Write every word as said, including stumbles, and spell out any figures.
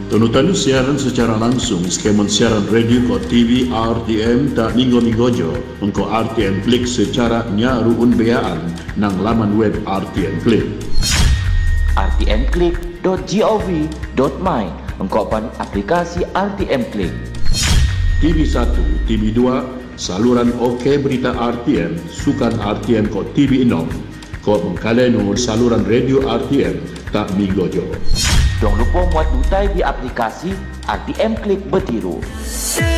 Tunutan siaran secara langsung skemon siaran radio ko T V R T M ta minggu-minggu jo engko R T M Klik secara nyaruun beaan nang laman web R T M Klik r t m klik dot gov dot my engko pan aplikasi R T M Klik. T V satu, T V dua, saluran OK Berita R T M, sukan R T M ko T V enam, ko mengkaleno saluran radio R T M tak minggu jo. Jangan lupa muat dutai di aplikasi R T M Klik Betiru.